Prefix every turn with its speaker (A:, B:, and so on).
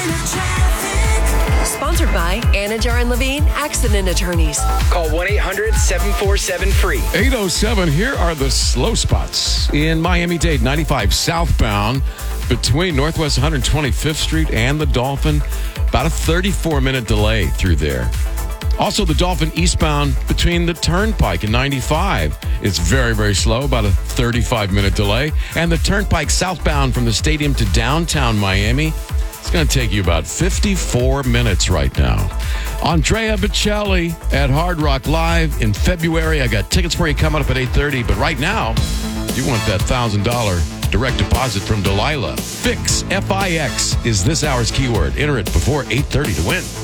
A: Sponsored by Anajar and Levine Accident Attorneys.
B: Call 1-800-747-FREE.
C: 8:07, here are the slow spots in Miami-Dade 95 southbound between Northwest 125th Street and the Dolphin. About a 34-minute delay through there. Also, the Dolphin eastbound between the Turnpike and 95 is very, very slow, about a 35-minute delay. And the Turnpike southbound from the stadium to downtown Miami, it's going to take you about 54 minutes right now. Andrea Bocelli at Hard Rock Live in February. I got tickets for you coming up at 8:30. But right now, you want that $1,000 direct deposit from Delilah. FIX, F-I-X, is this hour's keyword. Enter it before 8:30 to win.